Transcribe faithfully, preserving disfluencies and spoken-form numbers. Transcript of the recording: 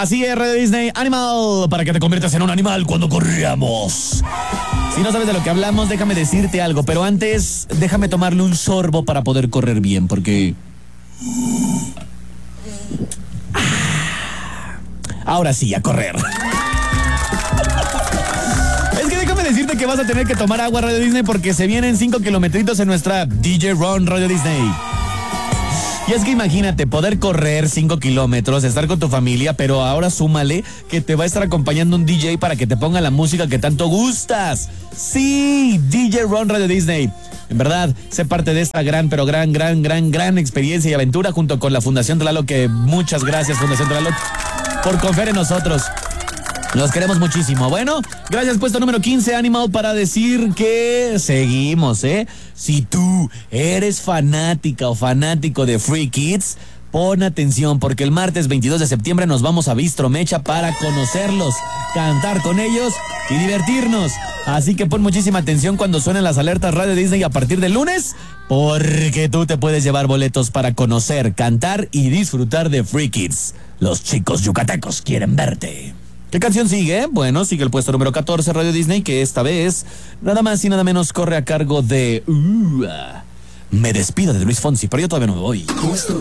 Así es, Radio Disney Animal, para que te conviertas en un animal cuando corramos. Si no sabes de lo que hablamos, déjame decirte algo, pero antes déjame tomarle un sorbo para poder correr bien, porque... Ahora sí, a correr. Es que déjame decirte que vas a tener que tomar agua, Radio Disney, porque se vienen cinco kilometritos en nuestra D J Run Radio Disney. Y es que imagínate, poder correr cinco kilómetros, estar con tu familia, pero ahora súmale que te va a estar acompañando un D J para que te ponga la música que tanto gustas. Sí, D J Run Radio Disney. En verdad, sé parte de esta gran, pero gran, gran, gran, gran experiencia y aventura junto con la Fundación Tlaloc, que muchas gracias, Fundación Tlaloc, por confiar en nosotros. Los queremos muchísimo. Bueno, gracias, puesto número quince, Animal, para decir que seguimos, ¿eh? Si tú eres fanática o fanático de Free Kids, pon atención, porque el martes veintidós de septiembre nos vamos a Bistro Mecha para conocerlos, cantar con ellos y divertirnos. Así que pon muchísima atención cuando suenen las alertas Radio Disney a partir del lunes, porque tú te puedes llevar boletos para conocer, cantar y disfrutar de Free Kids. Los chicos yucatecos quieren verte. ¿Qué canción sigue? Bueno, sigue el puesto número catorce, Radio Disney, que esta vez nada más y nada menos corre a cargo de... Uh, me despido de Luis Fonsi, pero yo todavía no me voy. Puesto